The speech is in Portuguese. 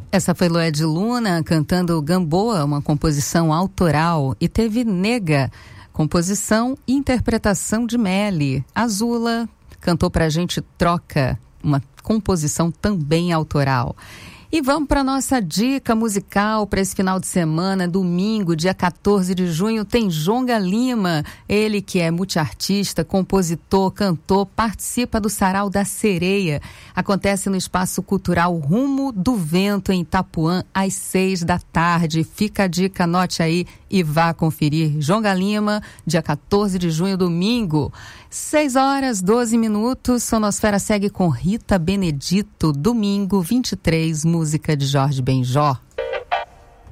Essa foi Lued Luna cantando Gamboa, uma composição autoral, e teve Nega, composição e interpretação de Meli. Azula cantou pra gente Troca, uma composição também autoral. E vamos para nossa dica musical para esse final de semana, domingo, dia 14 de junho, tem Jonga Lima, ele que é multiartista, compositor, cantor, participa do Sarau da Sereia. Acontece no Espaço Cultural Rumo do Vento, em Itapuã, às 6 da tarde. Fica a dica, anote aí e vá conferir. Jonga Lima, dia 14 de junho, domingo. 6h12. Sonosfera segue com Rita Benedito, domingo 23, música de Jorge Benjor.